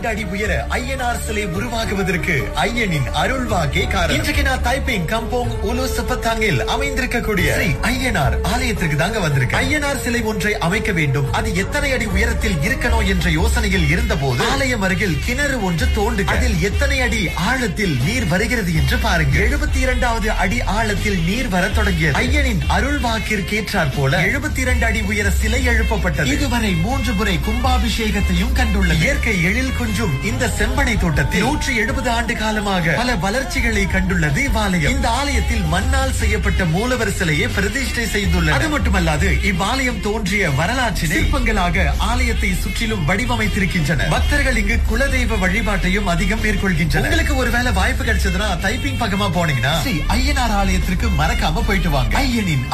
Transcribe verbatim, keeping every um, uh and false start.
இரண்டு அடி உயர ஐயனார் சிலை உருவாகுவதற்கு ஐயனின் அருள்வாக்கே காரணம். இன்றைக்கு நான் தைப்பிங் கம்போங் உலு சப்பத்தாங்கில் அமைந்திருக்கக்கூடிய ஸ்ரீ ஐயனார் ஆலயத்திற்கு தாங்க வந்திருக்கு. ஐயனார் சிலை ஒன்றை அமைக்க வேண்டும், அது எத்தனை அடி உயரத்தில் இருக்கணும் என்ற யோசனையில் இருந்த போது ஆலயம் அருகில் கிணறு ஒன்று தோண்டு, அதில் எத்தனை அடி ஆழத்தில் நீர் வருகிறது என்று பாருங்க. எழுபத்தி இரண்டாவது அடி ஆழத்தில் நீர் வர தொடங்கியது. ஐயனின் அருள் வாக்கிற்கேற்றாற் போல எழுபத்தி இரண்டு அடி உயர சிலை எழுப்பப்பட்டது. இதுவரை மூன்று முறை கும்பாபிஷேகத்தையும் கண்டுள்ளது. இயற்கை எழில் கொஞ்சும் இந்த செம்பனை தோட்டத்தில் நூற்றி எழுபது ஆண்டு காலமாக பல வளர்ச்சிகளை கண்டுள்ளது இவ்வாலயம். இந்த ஆலயத்தில் மண்ணால் செய்யப்பட்ட மூலவர் சிலையை பிரதிஷ்டை செய்துள்ளது. அது மட்டுமல்லாது இவ்வாலயம் தோன்றிய வரலாற்றினை சிற்பங்களாக ஆலயத்தை சுற்றிலும் வடிவமைத்திருக்கின்றன. பக்தர்கள் இங்கு குலதெய்வ வழிபாட்டையும் அதிகம் மேற்கொள்கின்றனர். உங்களுக்கு ஒருவேளை வாய்ப்பு கிடைச்சதுன்னா தைப்பிங் பக்கமா போனீங்கன்னா ஸ்ரீ ஐயனார் ஆலயத்திற்கு மறக்காம போயிட்டு வாங்க. ஐயனின்